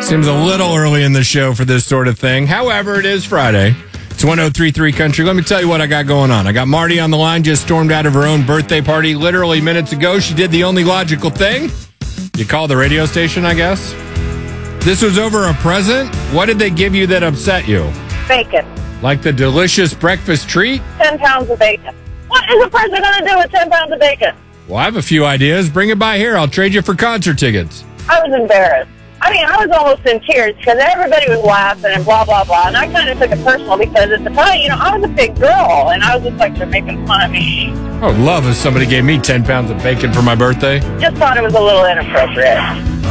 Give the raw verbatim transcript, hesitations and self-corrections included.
Seems a little early in the show for this sort of thing. However, it is Friday. It's one oh three point three Country. Let me tell you what I got going on. I got Marty on the line, just stormed out of her own birthday party literally minutes ago. She did the only logical thing. You call the radio station, I guess. This was over a present? What did they give you that upset you? Bacon. Like the delicious breakfast treat? Ten pounds of bacon. What is a present going to do with ten pounds of bacon? Well, I have a few ideas. Bring it by here. I'll trade you for concert tickets. I was embarrassed. I mean, I was almost in tears because everybody was laughing and blah, blah, blah. And I kind of took it personal because at the time, you know, I was a big girl. And I was just like, they're making fun of me. I would love if somebody gave me ten pounds of bacon for my birthday. Just thought it was a little inappropriate.